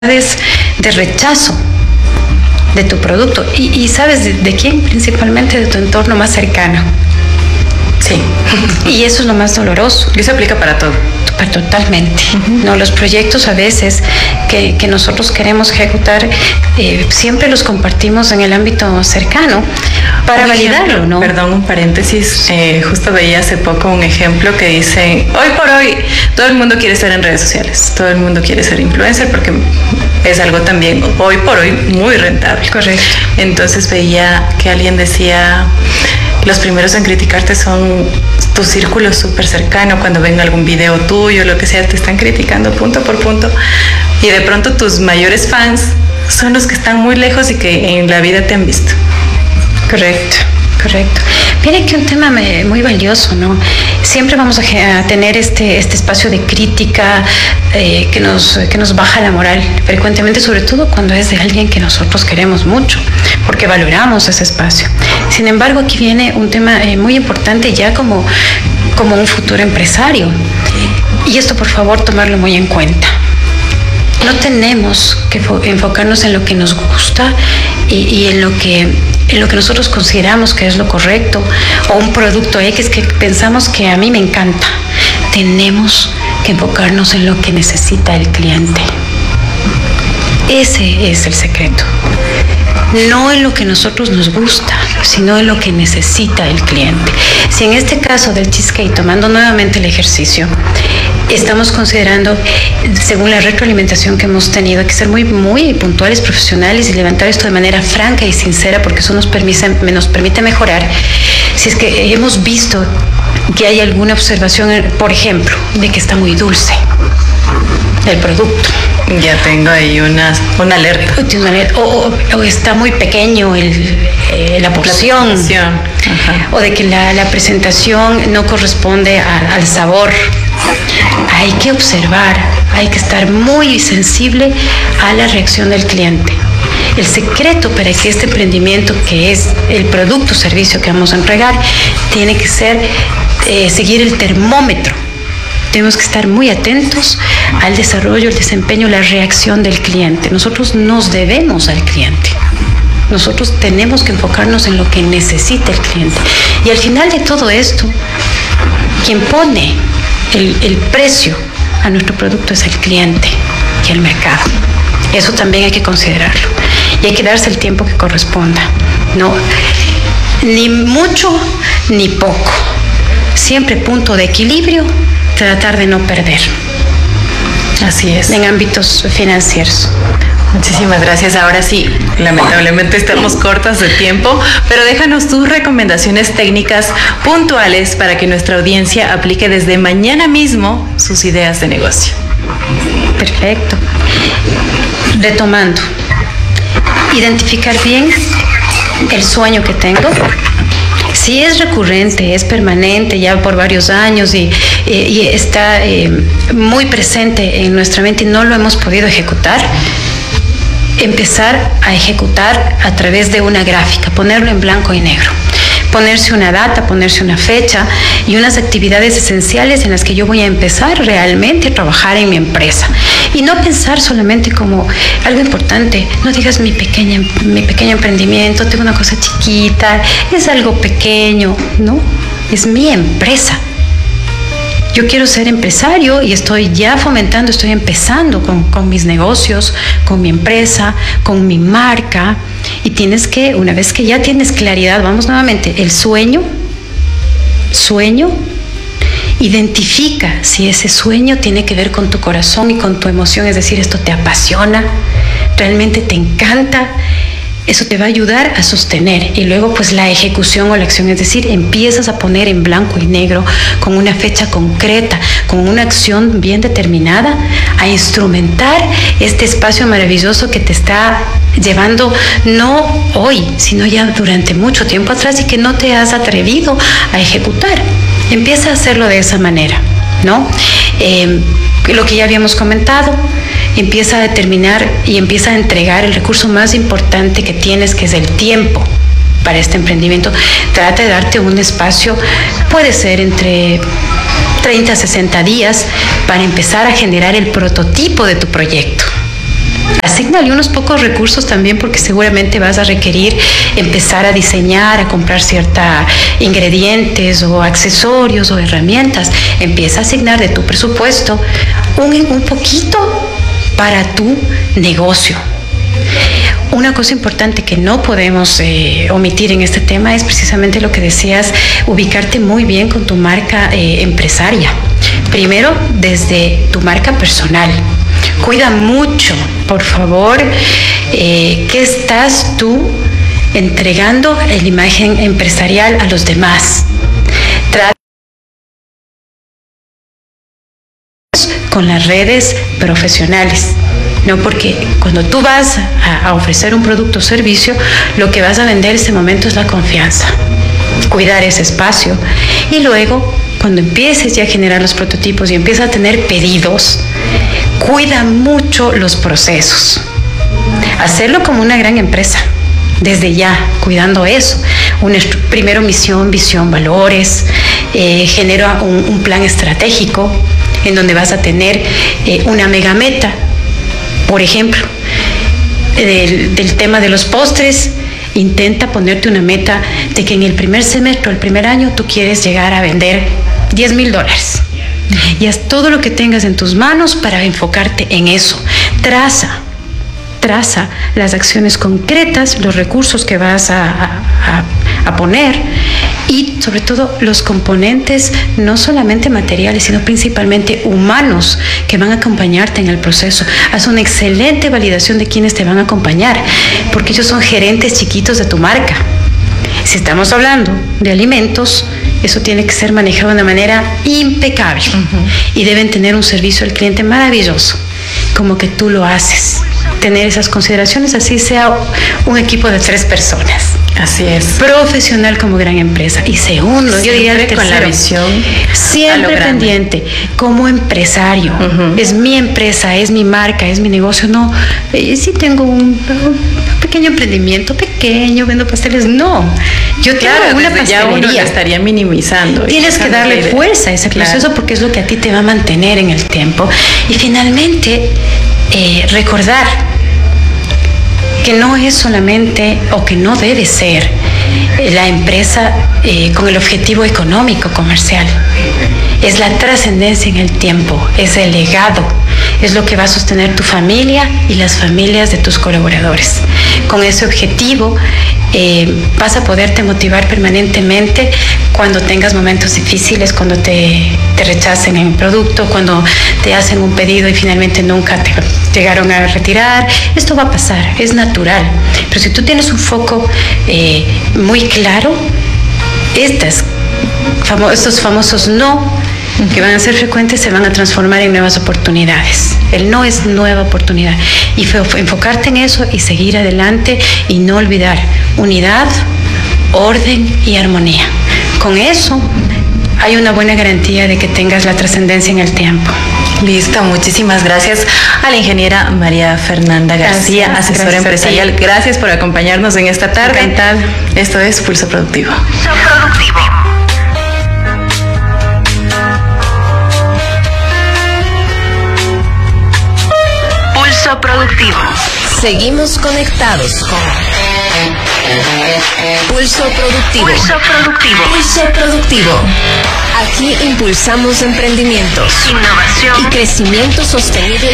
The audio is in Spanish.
de rechazo de tu producto. Y ¿sabes de quién? Principalmente de tu entorno más cercano. Sí. Y eso es lo más doloroso. Y eso aplica para todo. Totalmente. No, los proyectos a veces que nosotros queremos ejecutar, siempre los compartimos en el ámbito cercano para validarlo, ¿no? Perdón, un paréntesis. Justo veía hace poco un ejemplo que dice, hoy por hoy todo el mundo quiere estar en redes sociales, todo el mundo quiere ser influencer porque es algo también hoy por hoy muy rentable. Correcto. Entonces veía que alguien decía, los primeros en criticarte son tu círculo súper cercano. Cuando ven algún video tuyo, lo que sea, te están criticando punto por punto. Y de pronto tus mayores fans son los que están muy lejos y que en la vida te han visto. Correcto. Viene aquí un tema muy valioso, ¿no? Siempre vamos a tener este espacio de crítica que nos baja la moral frecuentemente, sobre todo cuando es de alguien que nosotros queremos mucho, porque valoramos ese espacio. Sin embargo, aquí viene un tema muy importante ya como un futuro empresario. Y esto, por favor, tomarlo muy en cuenta. No tenemos que enfocarnos en lo que nos gusta y en lo que nosotros consideramos que es lo correcto, o un producto X que pensamos que a mí me encanta. Tenemos que enfocarnos en lo que necesita el cliente. Ese es el secreto. No en lo que a nosotros nos gusta, sino en lo que necesita el cliente. Si en este caso del cheesecake, tomando nuevamente el ejercicio, estamos considerando, según la retroalimentación que hemos tenido, hay que ser muy, muy puntuales, profesionales y levantar esto de manera franca y sincera, porque eso nos permite mejorar. Si es que hemos visto que hay alguna observación, por ejemplo, de que está muy dulce el producto. Ya tengo ahí una alerta. O está muy pequeño la porción. O de que la presentación no corresponde al sabor. Hay que observar, hay que estar muy sensible a la reacción del cliente. El secreto para que este emprendimiento, que es el producto o servicio que vamos a entregar, tiene que ser seguir el termómetro. Tenemos que estar muy atentos al desarrollo, el desempeño, la reacción del cliente. Nosotros nos debemos al cliente. Nosotros tenemos que enfocarnos en lo que necesita el cliente. Y al final de todo esto, quien pone el precio a nuestro producto es el cliente y el mercado. Eso también hay que considerarlo. Y hay que darse el tiempo que corresponda. No, ni mucho ni poco. Siempre punto de equilibrio, tratar de no perder. Así es. En ámbitos financieros. Muchísimas gracias. Ahora sí, lamentablemente estamos cortas de tiempo, pero déjanos tus recomendaciones técnicas puntuales para que nuestra audiencia aplique desde mañana mismo sus ideas de negocio. Perfecto. Retomando, identificar bien el sueño que tengo. Si es recurrente, es permanente ya por varios años y está muy presente en nuestra mente y no lo hemos podido ejecutar, empezar a ejecutar a través de una gráfica, ponerlo en blanco y negro. Ponerse una data, ponerse una fecha y unas actividades esenciales en las que yo voy a empezar realmente a trabajar en mi empresa. Y no pensar solamente como algo importante. No digas mi pequeño emprendimiento, tengo una cosa chiquita, es algo pequeño. No, es mi empresa. Yo quiero ser empresario y estoy ya fomentando, estoy empezando con mis negocios, con mi empresa, con mi marca. Y tienes que, una vez que ya tienes claridad, vamos nuevamente, el sueño, identifica si ese sueño tiene que ver con tu corazón y con tu emoción, es decir, esto te apasiona, realmente te encanta. Eso te va a ayudar a sostener y luego pues la ejecución o la acción, es decir, empiezas a poner en blanco y negro con una fecha concreta, con una acción bien determinada, a instrumentar este espacio maravilloso que te está llevando no hoy, sino ya durante mucho tiempo atrás y que no te has atrevido a ejecutar. Empieza a hacerlo de esa manera, ¿no? Lo que ya habíamos comentado, empieza a determinar y empieza a entregar el recurso más importante que tienes, que es el tiempo para este emprendimiento. Trata de darte un espacio, puede ser entre 30 a 60 días, para empezar a generar el prototipo de tu proyecto. Asignale unos pocos recursos también, porque seguramente vas a requerir empezar a diseñar, a comprar ciertos ingredientes o accesorios o herramientas. Empieza a asignar de tu presupuesto un poquito para tu negocio. Una cosa importante que no podemos omitir en este tema es precisamente lo que decías, ubicarte muy bien con tu marca empresaria. Primero, desde tu marca personal. Cuida mucho, por favor, qué estás tú entregando en la imagen empresarial a los demás. Trata con las redes profesionales. No, porque cuando tú vas a ofrecer un producto o servicio, lo que vas a vender en ese momento es la confianza. Cuidar ese espacio. Y luego, cuando empieces ya a generar los prototipos y empiezas a tener pedidos, cuida mucho los procesos. Hacerlo como una gran empresa. Desde ya, cuidando eso. Primero misión, visión, valores. Genera un plan estratégico en donde vas a tener una mega meta. Por ejemplo, del tema de los postres, intenta ponerte una meta de que en el primer semestre o el primer año tú quieres llegar a vender $10,000. Y haz todo lo que tengas en tus manos para enfocarte en eso. Traza las acciones concretas, los recursos que vas a poner y sobre todo los componentes no solamente materiales, sino principalmente humanos que van a acompañarte en el proceso. Haz una excelente validación de quienes te van a acompañar, porque ellos son gerentes chiquitos de tu marca. Si estamos hablando de alimentos, eso tiene que ser manejado de una manera impecable y deben tener un servicio al cliente maravilloso, como que tú lo haces. Tener esas consideraciones, así sea un equipo de 3 personas. Así es. Profesional como gran empresa. Y segundo, yo diría el tercero, con la visión siempre pendiente, como empresario. Es mi empresa, es mi marca, es mi negocio. No, sí tengo un pequeño emprendimiento, vendo pasteles. No, yo tengo una pastelería. Ya uno lo estaría minimizando. Tienes que darle fuerza a ese proceso porque es lo que a ti te va a mantener en el tiempo. Y finalmente, recordar que no es solamente o que no debe ser la empresa con el objetivo económico comercial. Es la trascendencia en el tiempo, es el legado, es lo que va a sostener tu familia y las familias de tus colaboradores. Con ese objetivo vas a poderte motivar permanentemente cuando tengas momentos difíciles, cuando te rechacen en el producto, cuando te hacen un pedido y finalmente nunca te llegaron a retirar. Esto va a pasar, es natural. Pero si tú tienes un foco muy claro, estos famosos no, que van a ser frecuentes, se van a transformar en nuevas oportunidades. El no es nueva oportunidad. Y enfocarte en eso y seguir adelante y no olvidar unidad, orden y armonía. Con eso hay una buena garantía de que tengas la trascendencia en el tiempo. Listo, muchísimas gracias a la ingeniera María Fernanda García, asesora empresarial. Gracias por acompañarnos en esta tarde. Encantada. Esto es Pulso Productivo. Pulso Productivo. Seguimos conectados con Pulso Productivo. Pulso Productivo. Pulso Productivo. Aquí impulsamos emprendimientos, innovación y crecimiento sostenible